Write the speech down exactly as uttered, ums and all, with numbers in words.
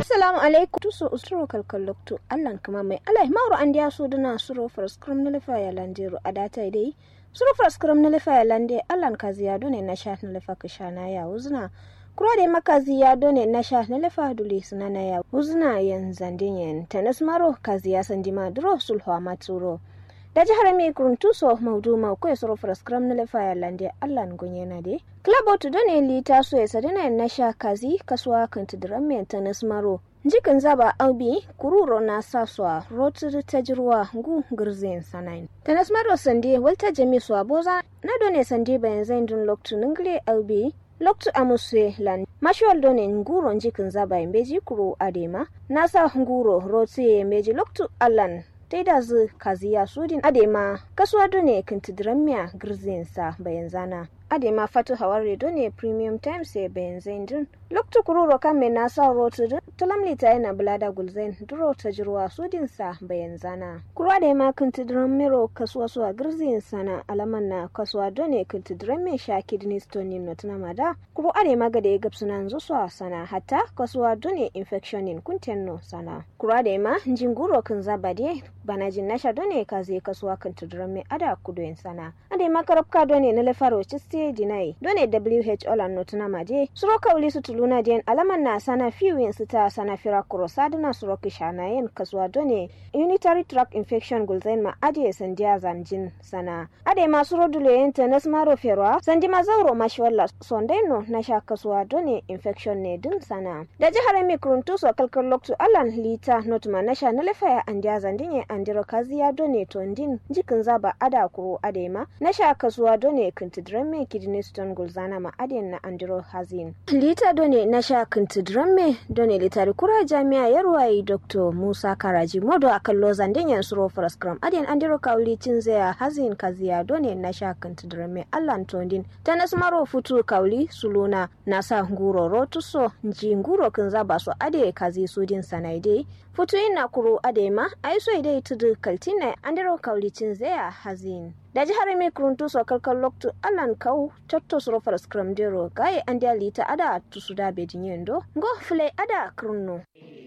Assalamu alaikum tuso usuro kalkalokto allan kama mai alai mauro an dia so duna suro firskrim na lefa ya landero adata dai suro firskrim na lefa ya lande allan kaziya done na sha na lefa kishana ya uzna kura da makazi ya done na sha na lefa dule sunana ya uzna yanzandin yan tanas maro kaziya sandima dro sulhu maturo da jihar mai kuruntuso mauduma ko suro firskrim na lefa ya lande allan gonyena de klabo to done lita so ya sadina na sha kazi kaswa kan tudran mai tanas maro jikin zaba aubi kururo na saswa rotur tajirwa gu girzin sanain tanas maro sande walta jami so aboza na done sande bayan zain dun loktu ningle aubi loktu amuswe lan mashwal done nguro jikin zaba imbeji kuro adema nasa nguro rotu meji loktu allan taida zu kaziya sudin adema kaswa done kintidran miya girzin sa bayan zana adema fatu hawari done premium time se bayan zain dun loktu kururo kan me nasa rotu tulamli ta yana bulada gulzain duro ta jirwa sudin sa bayan zana kurwa da ma kintidran miro kaswa suwa girzin sana alaman na kaswa done kintidran me sha kidney stone notuna mada kuru adema ga da gabsunan zuswa sana hatta kaswa done infection in kuntenno sana kurwa da ma jinguro kin zabade banajin nasha done kaze kaswa kintidran me ada kudoyin sana adema karabka done na lefaro chiste dinai done W H O lan notuna made suro kauli su tuluna den alaman na sana fiwin su ta sana fira kurosadina suro kishanayen kaswa done unitary tract infection gulzain ma ade sandiya zanjin sana ade ma suro duleyen tanas maro ferwa sandi mazauro mashwalla sondeno na sha kaswa done infection ne din sana da jihar mikruntu so kalkal loktu alan lita notuma na sha na lefaya andiya zandinye andiro kaziya done tondin jikin zaba ada kuro ade ma na sha kaswa done kintidramme kidney stone gulzana ma aden na andiro hazin lita done na sha kintidramme done litari kura jami'a yarwayi dr musa karaji modo akallo zandinyen suro fraskram aden andiro kauli cinzaya hazin kaziya done na sha kintidramme allan tondin tanas maro futu kauli suluna nasa nguro rotuso nji nguro kinzaba so ade kazi sudin sanaide futu ina kuro ade ma aiso ide tudu kaltina andiro kauli cinzaya hazin da jihar mai kuruntu so kalkal loktu allan kau cotto suro fraskram dero gaye andiya lita ada tusuda bedin yendo go fule ada krunno